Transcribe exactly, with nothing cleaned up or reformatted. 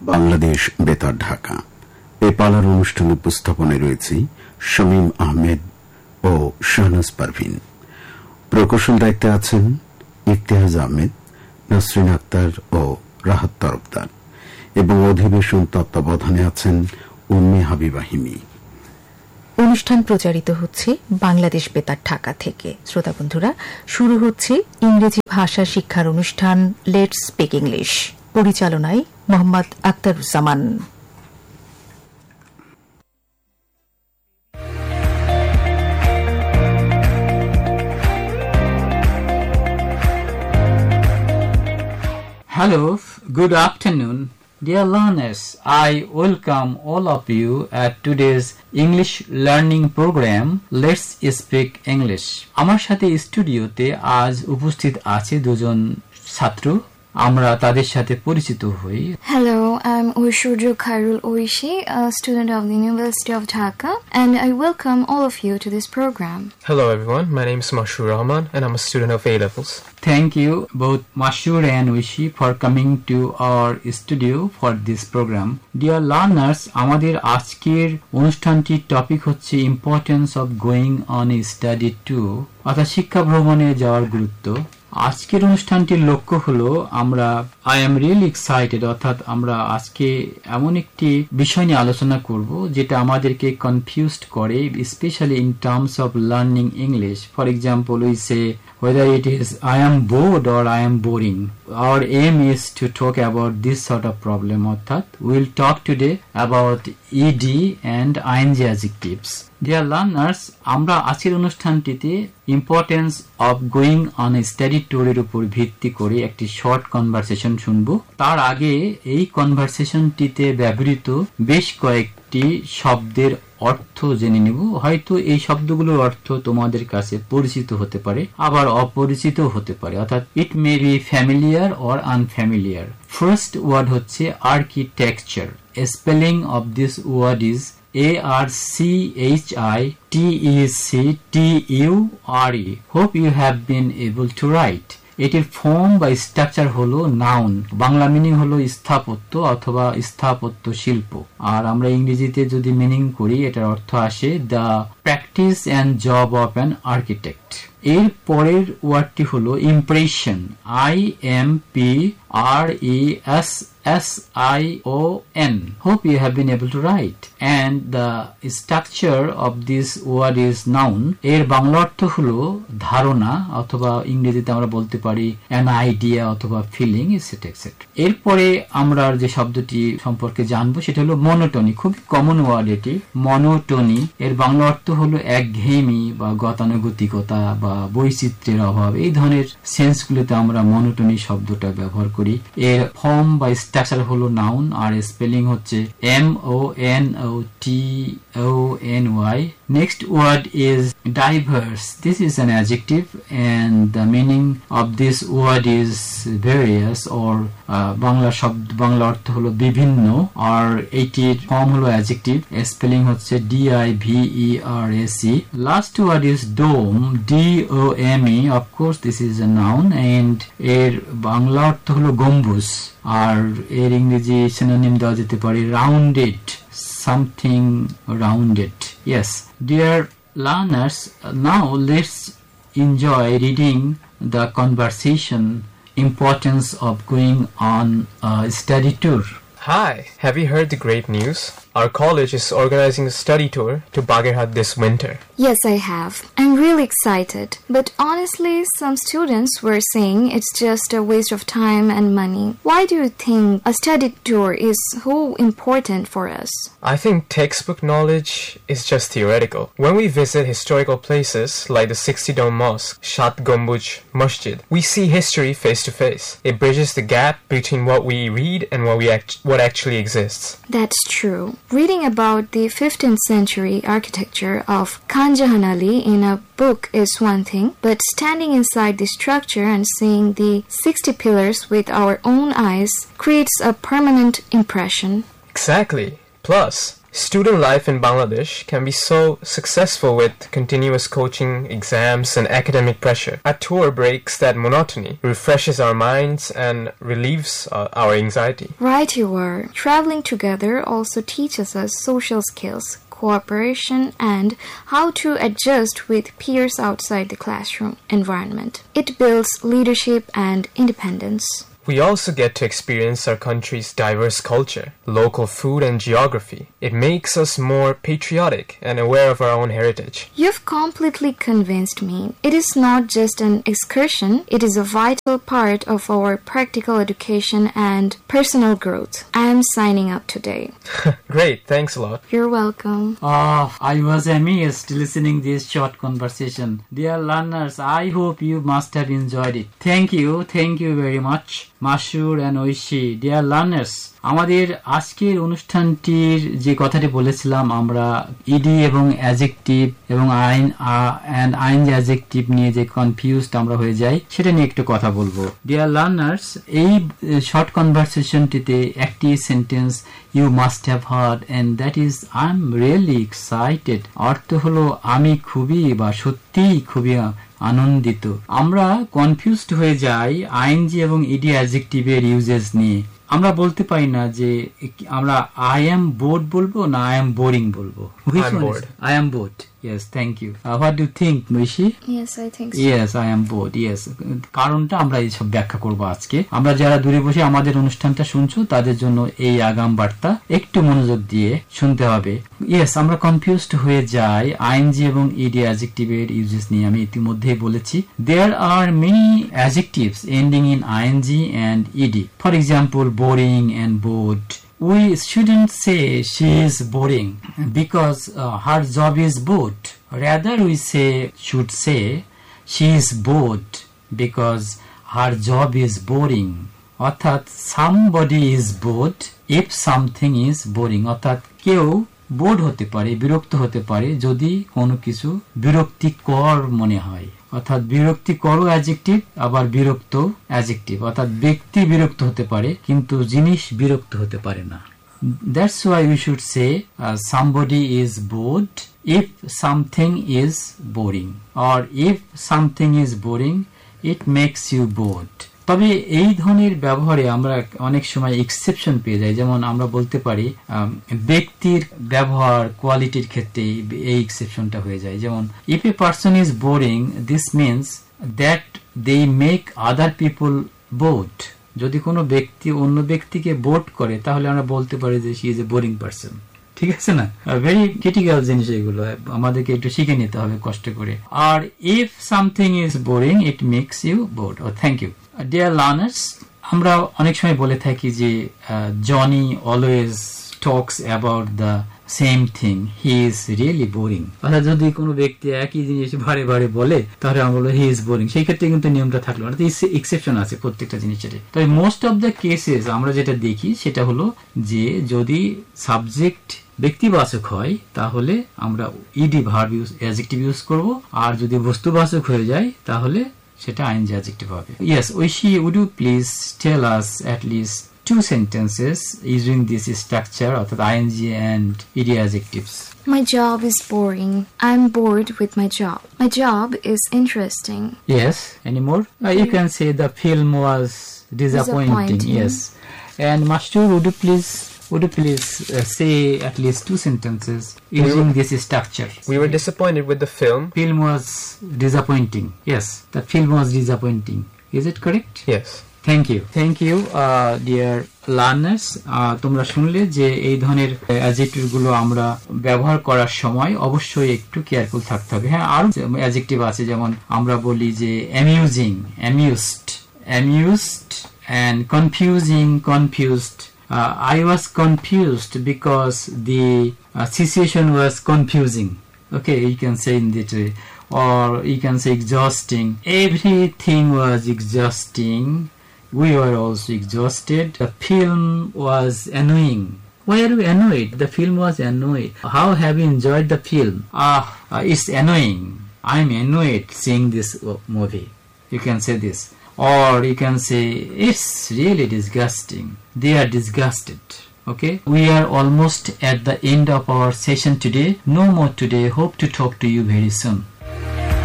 বাংলাদেশ বেতার ঢাকা এ পালার অনুষ্ঠানে উপস্থাপনায় রয়েছে শামীম আহমেদ ও শাহনাজ পারভিন। প্রকৌশল দায়িত্বে আছেন ইফতেহাজ আহমেদ, নাসরিন আক্তার ও রাহাত তরফদার এবং অধিবেশন তত্ত্বাবধানে আছেন উম্মে হাবিবা হিমি। অনুষ্ঠান প্রচারিত হচ্ছে বাংলাদেশ বেতার ঢাকা থেকে। শ্রোতা বন্ধুরা, শুরু হচ্ছে ইংরেজি ভাষা শিক্ষার অনুষ্ঠান লেটস স্পিক ইংলিশ। পরিচালনায় Mohammad Akhtaruzzaman. Hello, good afternoon. Dear learners, I welcome all of you at today's English learning program Let's Speak English. আমার সাথে স্টুডিওতে আজ উপস্থিত আছে দুজন ছাত্র। আমরা তাদের সাথে পরিচিত হই। Hello, I'm Oishurjo Khairul Oishi, a student of the University of Dhaka, and I welcome all of you to this program. Hello everyone, my name is Mashur Rahman and I'm a student of A-Levels. Thank you both Mashur and Oishi for coming to our studio for this program. Dear learners, আমাদের আজকের অনুষ্ঠানটির topic হচ্ছে importance of going on a study tour, অর্থাৎ শিক্ষা ভ্রমণে যাওয়ার গুরুত্ব। আজকের অনুষ্ঠানটির লক্ষ্য হলো আমরা আই এম রিয়েলি এক্সাইটেড, অর্থাৎ আমরা আজকে এমন একটি বিষয় নিয়ে আলোচনা করব যেটা আমাদেরকে কনফিউজড করে, specially in terms of learning English. For example, we say whether it is I am bored or I am boring. Our aim is to talk about this sort of problem. Orthat, we will talk today about E D and I N G adjectives. Dear learners, আমরা আজকের অনুষ্ঠানটিতে importance of going on a study ট্যুরের উপর ভিত্তি করে একটি short conversation শুনবো। তার আগে এই কনভারসেশনটিতে ব্যবহৃত বেশ কয়েকটি শব্দের অর্থ জেনে নেব। হয়তো এই শব্দগুলোর অর্থ তোমাদের কাছে পরিচিত হতে পারে, আবার অপরিচিত হতে পারে, অর্থাৎ ইট may be familiar or unfamiliar. First word হচ্ছে architecture. Spelling of this word is A R C H I T E C T U R E. Hope you have been able to write. এটির form বা structure হলো noun, Bangla meaning হলো স্থাপত্য অথবা স্থাপত্য শিল্প। আর আমরা ইংরেজিতে যদি মিনিং করি, এটার অর্থ আসে the practice and job of an architect. এর পরের ওয়ার্ডটি হলো impression, I am P R E S S I O N. Hope you have been able to right. And the structure of this word is noun. এর বাংলা অর্থ হলো ধারণা, অথবা ইংরেজিতে আমরা বলতে পারি অ্যান আইডিয়া অথবা ফিলিং এটসেট্রা এটসেট্রা। এরপরে আমরা যে শব্দটি সম্পর্কে জানবো সেটা হলো মনোটনি। খুব কমন ওয়ার্ড এটি, মনোটনি। এর বাংলা অর্থ হলো একঘেয়েমি বা গতানুগতিকতা বা বৈচিত্র্যের অভাব। এই ধরনের সেন্সগুলোতে আমরা মনোটনি শব্দটা ব্যবহার করি। এর ফর্ম বা স্ট্রাকচার হলো নাউন, আর স্পেলিং হচ্ছে M O N O T O N Y. Next word is diverse. This is an adjective and the meaning of this word is various or uh, Bangla শব্দ বাংলা অর্থ হলো বিভিন্ন, আর এটির ফর্ম হলো adjective, spelling হচ্ছে D I V E R S E. Last word is dome, D O M E. Of course this is a noun and এর বাংলা অর্থ হলো গম্বুজ, আর এর ইংরেজি সিনোনিম দেওয়া যেতে পারে rounded, something rounded. Yes, dear learners, now let's enjoy reading the conversation importance of going on a study tour. Hi, have you heard the great news? Our college is organizing a study tour to Bagherhat this winter. Yes, I have. I'm really excited. But honestly, some students were saying it's just a waste of time and money. Why do you think a study tour is so important for us? I think textbook knowledge is just theoretical. When we visit historical places like the sixty Dome Mosque, Shat Gombuj Masjid, we see history face to face. It bridges the gap between what we read and what we act- what actually exists. That's true. Reading about the fifteenth century architecture of Khan Jahan Ali in a book is one thing, but standing inside the structure and seeing the sixty pillars with our own eyes creates a permanent impression. Exactly. Plus, Student life in Bangladesh can be so successful with continuous coaching, exams, and academic pressure. A tour breaks that monotony, refreshes our minds, and relieves uh, our anxiety. Right you are. Traveling together also teaches us social skills, cooperation, and how to adjust with peers outside the classroom environment. It builds leadership and independence. We also get to experience our country's diverse culture, local food, and geography. It makes us more patriotic and aware of our own heritage. You've completely convinced me. It is not just an excursion, it is a vital part of our practical education and personal growth. I am signing up today. Great, thanks a lot. You're welcome. Oh, I was amazed listening this short conversation. Dear learners, I hope you must have enjoyed it. Thank you, thank you very much. Mashoor and Oishi, dear learners, আমাদের আজকের অনুষ্ঠানটির যে কথাটি বলেছিলাম আমরা ED এবং adjective এবং আইন এন্ড আইন অ্যাডজেক্টিভ নিয়ে যে কনফিউজড আমরা হয়ে যাই সেটা নিয়ে একটু কথা বলবো। ডিয়ার লার্নার্স, এই শর্ট কনভারসেশনটিতে একটি sentence you must have heard and that is I am really excited. অর্থ হলো আমি খুবই বা সত্যিই খুবই আনন্দিত। আমরা কনফিউজড হয়ে যাই আইএনজি এবং ইডি অ্যাডজেক্টিভের ইউজেস নিয়ে। আমরা বলতে পারি না যে আমরা আই এম বোর্ড বলবো না আই এম বোরিং বলবো। I am bored. Yes, thank you. Uh, what do you think, Moishi? Yes, I think so. Yes, I am bored. Yes. কারণটা আমরা এই সব ব্যাখ্যা করব আজকে। আমরা যারা দূরে বসে আমাদের অনুষ্ঠানটা শুনছো তাদের জন্য এই আগাম বার্তা একটু মনোযোগ দিয়ে শুনতে হবে। Yes, আমরা কনফিউজড হয়ে যাই আইএনজি এবং ইডি অ্যাডজেক্টিভের ইউজেস নিয়ে আমি ইতিমধ্যেই বলেছি। There are many adjectives ending in ing and ed. For example, boring and bored. We shouldn't say she is boring because uh, her job is bored. Rather, we say should say she is bored because her job is boring. অর্থাৎ somebody is bored if something is boring. অর্থাৎ কেউ board হতে পারে, বিরক্ত হতে পারে যদি কোনো কিছু বিরক্তিকর মনে হয়। অর্থাৎ বিরক্তিকর অ্যাডজেক্টিভ আবার বিরক্ত অ্যাডজেক্টিভ। অর্থাৎ ব্যক্তি বিরক্ত হতে পারে কিন্তু জিনিস বিরক্ত হতে পারে না। That's why we should say uh, somebody is bored if something is boring, or if something is boring it makes you bored. তবে এই ধরনের ব্যবহারে আমরা অনেক সময় এক্সেপশন পেয়ে যাই। যেমন আমরা বলতে পারি ব্যক্তির ব্যবহার কোয়ালিটির ক্ষেত্রে এই এক্সেপশনটা হয়ে যায়। যেমন if a person is boring this means that they make other people bored. যদি কোনো ব্যক্তি অন্য ব্যক্তিকে বোর্ড করে তাহলে আমরা বলতে পারি যে she is a boring person. ঠিক আছে না? ভেরি ক্রিটিক্যাল জিনিস এগুলো, আমাদেরকে একটু শিখে নিতে হবে কষ্ট করে। আর if something is boring it makes you bored. Oh, thank you. Dear learners, আমরা অনেক সময় বলে থাকি যে Johnny always talks about the same thing, he is really boring. অর্থাৎ যদি কোনো ব্যক্তি একই জিনিস বারে বারে বলে তাহলে আমরা বলবো হি ইজ বোরিং। সেই ক্ষেত্রে কিন্তু নিয়মটা থাকলো, অর্থাৎ এক্সেপশন আছে প্রত্যেকটা জিনিসের। তবে মোস্ট অফ দ্য কেসেস আমরা যেটা দেখি সেটা হলো যে যদি সাবজেক্ট ব্যক্তিবাচক হয় তাহলে আমরা ED verb use adjective use করব, আর যদি বস্তুবাচক হয়ে যায় তাহলে সেটা আইএনজি অ্যাডজেক্টিভ হবে। Yes, Oishi, would you please tell us at least two sentences using this structure of the ing and ed adjectives? My job is boring. I'm bored with my job. My job is interesting. Yes. Any more? Uh, you can say the film was disappointing. Disappointing. Yes. And Master, would you please would you please uh, say at least two sentences using we were, this structure? We were disappointed with the film. Film was disappointing. Yes, the film was disappointing. Is it correct? Yes. Thank you. Thank you, uh, dear learners. Uh, তোমরা শুনলে যে এই ধরনের adjective গুলো আমরা ব্যবহার করার সময় অবশ্যই একটু কেয়ারফুল থাকতে হবে। হ্যাঁ, আরো অ্যাডজেক্টিভ আছে, যেমন আমরা বলি যে amusing, amused, amused and confusing, confused. Uh, I was confused because the uh, situation was confusing. Okay, you can say in that way. Or you can say exhausting. Everything was exhausting. We were also exhausted. The film was annoying. Why are you annoyed? The film was annoying. How have you enjoyed the film? Ah, uh, it's annoying. I'm annoyed seeing this movie. You can say this. Or you can say it's really disgusting. They are disgusted. Okay, we are almost at the end of our session today. No more today. Hope to talk to you very soon.